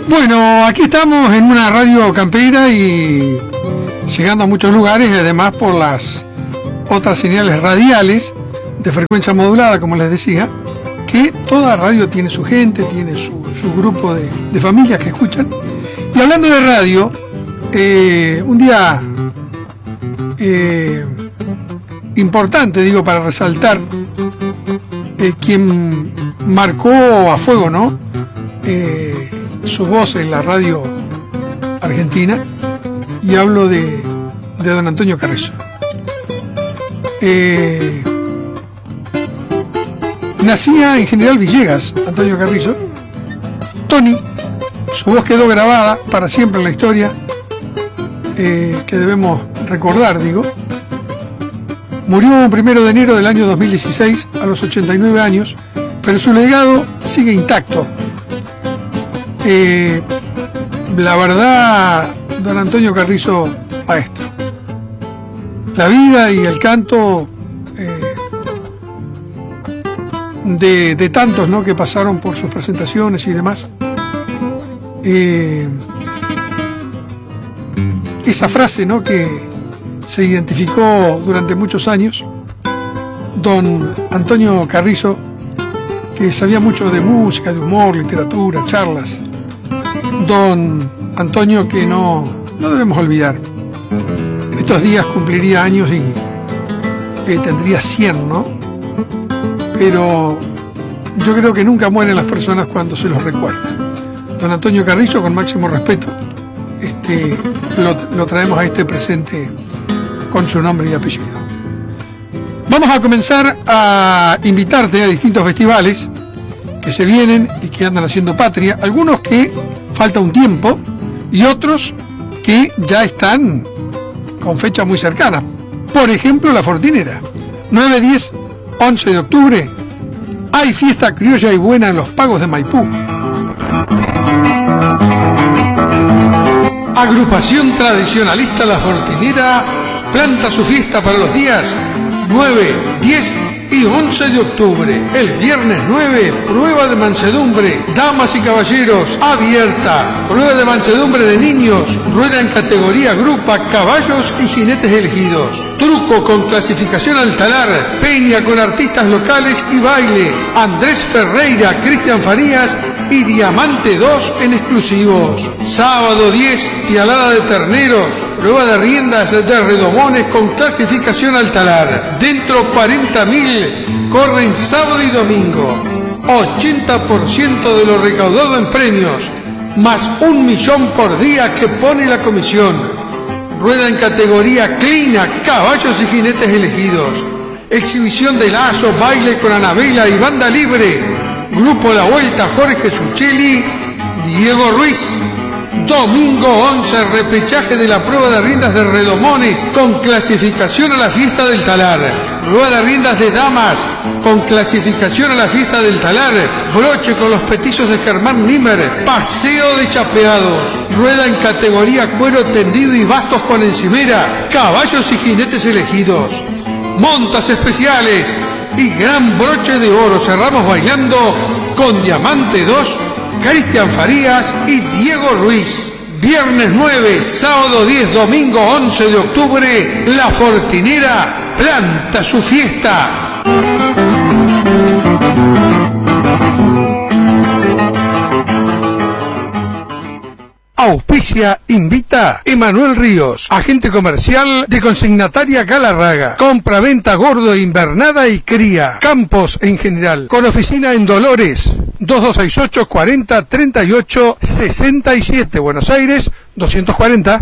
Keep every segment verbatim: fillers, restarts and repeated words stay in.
Bueno, aquí estamos en una radio campera y llegando a muchos lugares, y además por las otras señales radiales de frecuencia modulada, como les decía, que toda radio tiene su gente, tiene su, su grupo de, de familias que escuchan. Y hablando de radio, eh, un día eh, importante, digo, para resaltar eh, quien marcó a fuego, ¿no? Eh, su voz en la radio argentina, y hablo de, de don Antonio Carrizo. Eh, nacía en General Villegas, Antonio Carrizo. Tony, su voz quedó grabada para siempre en la historia, eh, que debemos recordar, digo. Murió el primero de enero del año dos mil dieciséis, a los ochenta y nueve años, pero su legado sigue intacto. Eh, la verdad, don Antonio Carrizo, maestro. La vida y el canto eh, de, de tantos, ¿no?, que pasaron por sus presentaciones y demás. Eh, esa frase, ¿no?, que se identificó durante muchos años, don Antonio Carrizo, que sabía mucho de música, de humor, literatura, charlas. Don Antonio, que no, no debemos olvidar. En estos días cumpliría años y eh, tendría cien, ¿no? Pero yo creo que nunca mueren las personas cuando se los recuerda. Don Antonio Carrizo, con máximo respeto, este, lo, lo traemos a este presente con su nombre y apellido. Vamos a comenzar a invitarte a distintos festivales que se vienen y que andan haciendo patria, algunos que falta un tiempo y otros que ya están con fecha muy cercana. Por ejemplo, La Fortinera, nueve, diez, once de octubre, hay fiesta criolla y buena en los Pagos de Maipú. Agrupación tradicionalista La Fortinera planta su fiesta para los días nueve, diez y once de octubre. El viernes nueve, prueba de mansedumbre, damas y caballeros, abierta. Prueba de mansedumbre de niños, rueda en categoría grupa, caballos y jinetes elegidos. Truco con clasificación al talar, peña con artistas locales y baile. Andrés Ferreira, Cristian Farías y Diamante dos en exclusivos. Sábado diez, pialada de terneros, prueba de riendas de redomones con clasificación al talar. Dentro cuarenta mil corren sábado y domingo. ochenta por ciento de lo recaudado en premios, más un millón por día que pone la comisión. Rueda en categoría clina, caballos y jinetes elegidos. Exhibición de lazo, baile con Anabela y banda libre. Grupo La Vuelta, Jorge Suchelli, Diego Ruiz. Domingo once, repechaje de la prueba de riendas de redomones con clasificación a la fiesta del talar. Prueba de riendas de damas con clasificación a la fiesta del talar. Broche con los petizos de Germán Nimmer. Paseo de chapeados. Rueda en categoría cuero tendido y bastos con encimera. Caballos y jinetes elegidos. Montas especiales y gran broche de oro. Cerramos bailando con Diamante dos, Cristian Farías y Diego Ruiz. Viernes nueve, sábado diez, domingo once de octubre, La Fortinera planta su fiesta. Auspicia, invita Emanuel Ríos, agente comercial de Consignataria Galarraga. Compra, venta, gordo, invernada y cría. Campos en general. Con oficina en Dolores. dos dos seis ocho, cuarenta, treinta y ocho, sesenta y siete. Buenos Aires, doscientos cuarenta.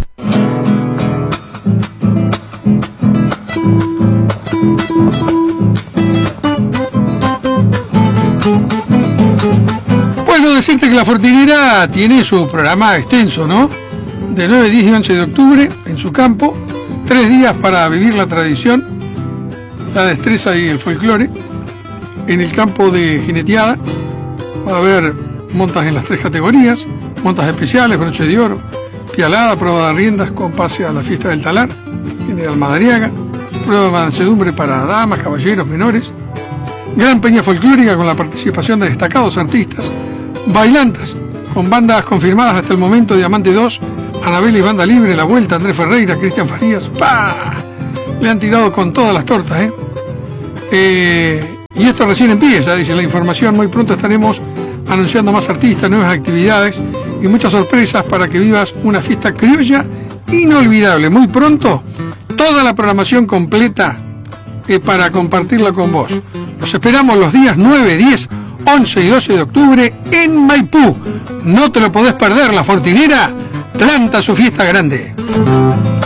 Bueno, decirte que La Fortinera tiene su programa extenso, ¿no? De nueve, diez y once de octubre en su campo. Tres días para vivir la tradición, la destreza y el folclore. En el campo de jineteada va a haber montas en las tres categorías, montas especiales, broche de oro, pialada, prueba de riendas con pase a la fiesta del talar, General Madariaga, prueba de mansedumbre para damas, caballeros, menores, gran peña folclórica con la participación de destacados artistas, bailantas con bandas confirmadas hasta el momento: Diamante dos, Anabel y Banda Libre, La Vuelta, Andrés Ferreira, Cristian Farías. ¡Pah! Le han tirado con todas las tortas, ¿eh? eh y esto recién empieza, dice la información. Muy pronto estaremos anunciando más artistas, nuevas actividades y muchas sorpresas para que vivas una fiesta criolla inolvidable. Muy pronto, toda la programación completa eh, para compartirla con vos. Los esperamos los días nueve, diez, once y doce de octubre en Maipú. No te lo podés perder. La Fortinera planta su fiesta grande.